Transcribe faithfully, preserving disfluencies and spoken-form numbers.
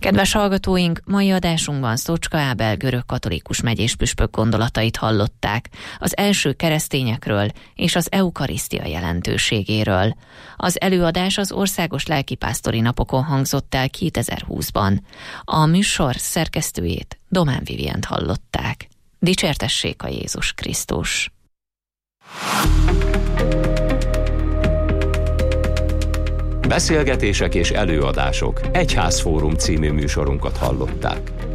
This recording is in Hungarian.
Kedves hallgatóink, mai adásunkban Szocska Ábel görögkatolikus megyéspüspök gondolatait hallották az első keresztényekről és az eukarisztia jelentőségéről. Az előadás az Országos Lelkipásztori Napokon hangzott el kétezer-húszban. A műsor szerkesztőjét, Domán Vivient hallották. Dicsértessék a Jézus Krisztus! Beszélgetések és előadások Egyházfórum című műsorunkat hallották.